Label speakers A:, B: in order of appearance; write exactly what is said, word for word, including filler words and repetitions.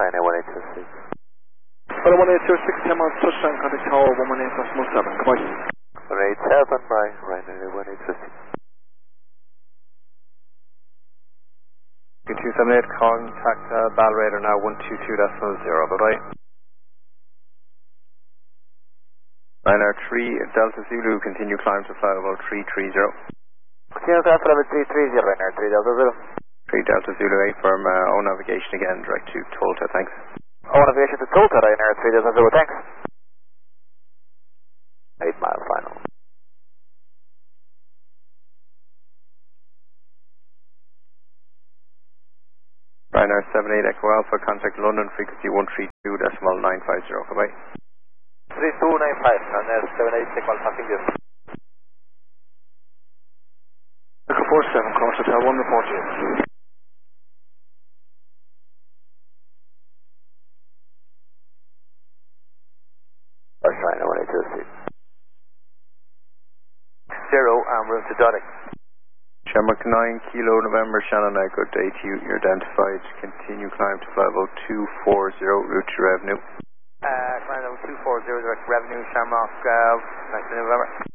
A: Ryanair one eight two six.
B: Well, one eight two six, ten miles touchdown, contact tower one one eight decimal seven, come on.
A: one eight seven by Ryanair one eight two six.
C: two seven eight, contact uh, Bal Radar now one two two decimal zero, bye bye. Ryanair three, Delta Zulu, continue climb to flight level three three zero.
A: Continue climb to level three three zero, Ryanair three Delta Zulu.
C: three Delta Zulu, eight firm, uh, O navigation again, direct to Tolta, thanks.
A: O navigation to Tolta, Ryanair three Delta Zulu, thanks. eight mile final.
C: Ryanair seven eight Echo Alpha, contact London, frequency one three two decimal nine five zero, bye bye.
A: three two nine five, Ryanair seven eight Echo Alpha, thank you.
B: Echo four seven, cross hotel one report you.
A: That's Ryanair one eight two six. Zero, en route to Duddick.
C: Shamrock nine, Kilo November, Shannon, uh, good day to you. You're identified. Continue climb to flight level two four zero, route to revenue.
A: Uh, climb level two four zero, direct revenue, Shamrock, uh, nice to November.